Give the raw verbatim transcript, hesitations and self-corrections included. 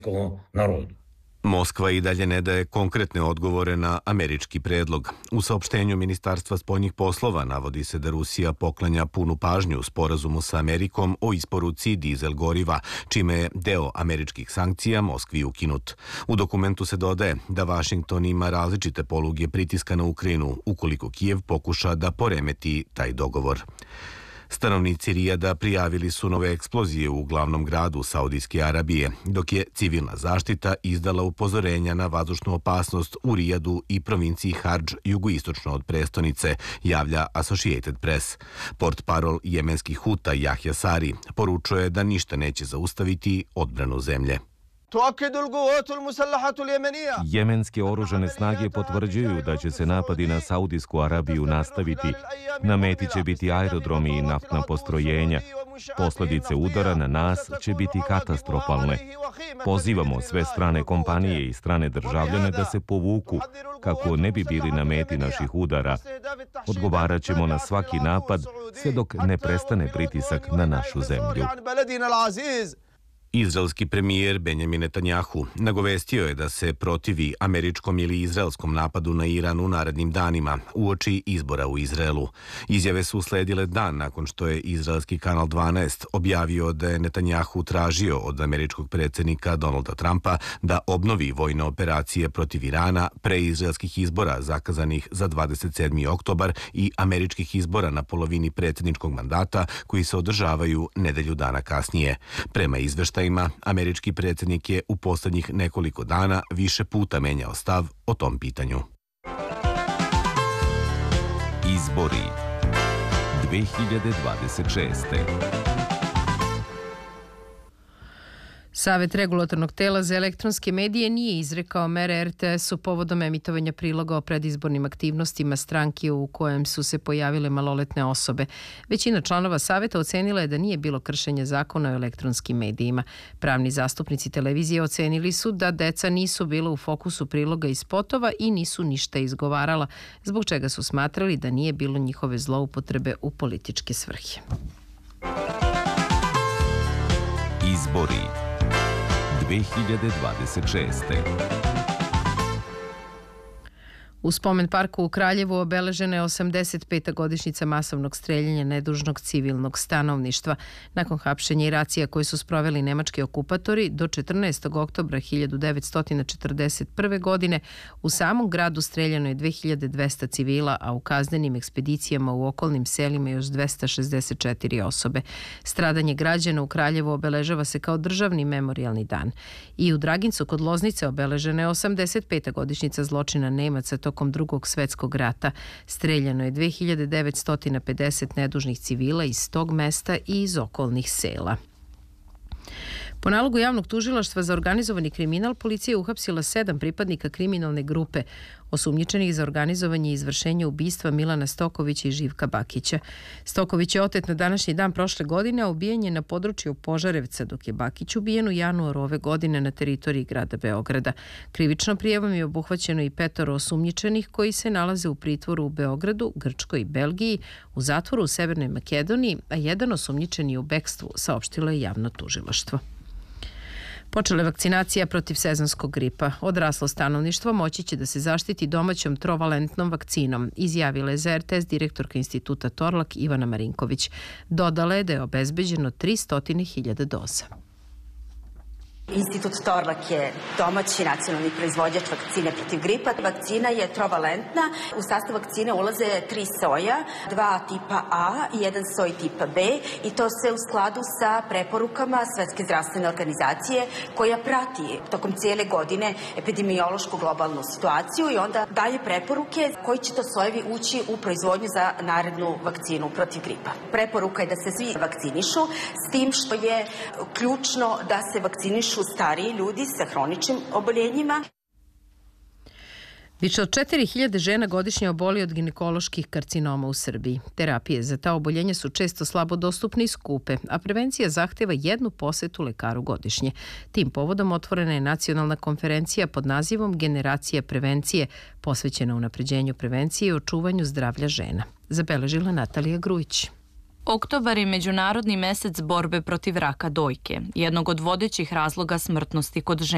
Moskva i dalje ne daje konkretne odgovore na američki predlog. U saopštenju Ministarstva spoljnih poslova navodi se da Rusija poklanja punu pažnju sporazumu sa Amerikom o isporuci dizel goriva, čime je deo američkih sankcija Moskvi ukinut. U dokumentu se dodaje da Vašington ima različite poluge pritiska na Ukrajinu ukoliko Kijev pokuša da poremeti taj dogovor. Stanovnici Rijada prijavili su nove eksplozije u glavnom gradu Saudijske Arabije, dok je civilna zaštita izdala upozorenja na vazdušnu opasnost u Rijadu i provinciji Hardž jugoistočno od prestonice, javlja Associated Press. Portparol jemenskih Huta Jahja Sari poručuje da ništa neće zaustaviti odbranu zemlje. Jemenske oružane snage potvrđuju da će se napadi na Saudijsku Arabiju nastaviti. Na meti će biti aerodromi i naftna postrojenja. Posljedice udara na nas će biti katastrofalne. Pozivamo sve strane kompanije i strane državljane da se povuku kako ne bi bili na meti naših udara. Odgovarat ćemo na svaki napad sve dok ne prestane pritisak na našu zemlju. Izraelski premijer Benjamin Netanjahu nagovestio je da se protivi američkom ili izraelskom napadu na Iran u narednim danima uoči izbora u Izraelu. Izjave su usledile dan nakon što je izraelski kanal dvanaest objavio da je Netanjahu tražio od američkog predsjednika Donalda Trumpa da obnovi vojne operacije protiv Irana pre izraelskih izbora zakazanih za dvadeset sedmi oktobar i američkih izbora na polovini predsjedničkog mandata koji se održavaju nedelju dana kasnije. Prema izveštajima, američki predsjednik je u posljednjih nekoliko dana više puta menjao stav o tom pitanju. Izbori dve hiljade dvadeset šeste. Savet regulatornog tela za elektronske medije nije izrekao mere er te es-u povodom emitovanja priloga o predizbornim aktivnostima stranke u kojem su se pojavile maloletne osobe. Većina članova saveta ocenila je da nije bilo kršenja zakona o elektronskim medijima. Pravni zastupnici televizije ocenili su da deca nisu bila u fokusu priloga i spotova i nisu ništa izgovarala, zbog čega su smatrali da nije bilo njihove zloupotrebe u političke svrhe. Izbori dve hiljade dvadeset šeste. U spomen parku u Kraljevu obeležena je osamdeset peta godišnjica masovnog streljanja nedužnog civilnog stanovništva. Nakon hapšenja i racija koje su sproveli nemački okupatori, do četrnaestog oktobra hiljadu devetsto četrdeset prve. godine u samom gradu streljano je dve hiljade dvesta civila, a u kaznenim ekspedicijama u okolnim selima još dvesta šezdeset četiri osobe. Stradanje građana u Kraljevu obeležava se kao državni memorijalni dan. I u Dragincu kod Loznice obeležena je osamdeset peta godišnjica zločina Nemaca tokom Drugog svetskog rata. Streljano je dve hiljade devetsto pedeset nedužnih civila iz tog mesta i iz okolnih sela. Po nalogu javnog tužilaštva za organizovani kriminal, policija je uhapsila sedam pripadnika kriminalne grupe osumnjičenih za organizovanje i izvršenje ubistva Milana Stokovića i Živka Bakića. Stoković je otet na današnji dan prošle godine, a ubijen je na području Požarevca, dok je Bakić ubijen u januaru ove godine na teritoriji grada Beograda. Krivičnom prijavom je obuhvaćeno i petoro osumnjičenih koji se nalaze u pritvoru u Beogradu, Grčkoj i Belgiji, u zatvoru u Severnoj Makedoniji, a jedan osumnjičeni je u bekstvu, saopštilo je javno tužilaštvo. Počela je vakcinacija protiv sezonskog gripa. Odraslo stanovništvo moći će da se zaštiti domaćom trovalentnom vakcinom, izjavila je za er te es direktorka instituta Torlak Ivana Marinković. Dodala je da je obezbeđeno tristo hiljada doza. Institut Torlak je domaći nacionalni proizvođač vakcine protiv gripa. Vakcina je trovalentna. U sastav vakcine ulaze tri soja, dva tipa A i jedan soj tipa B, i to se u skladu sa preporukama Svetske zdravstvene organizacije koja prati tokom cijele godine epidemiološku globalnu situaciju i onda daje preporuke koji će to sojevi ući u proizvodnju za narednu vakcinu protiv gripa. Preporuka je da se svi vakcinišu, s tim što je ključno da se vakcinišu stariji ljudi sa hroničnim oboljenjima. Više od četiri hiljade žena godišnje oboli od ginekoloških karcinoma u Srbiji. Terapije za ta oboljenja su često slabo dostupne i skupe, a prevencija zahteva jednu posetu lekaru godišnje. Tim povodom otvorena je nacionalna konferencija pod nazivom Generacija prevencije, posvećena unapređenju prevencije i očuvanju zdravlja žena. Zabeležila Natalija Grujić. Oktobar je međunarodni mesec borbe protiv raka dojke, jednog od vodećih razloga smrtnosti kod žena.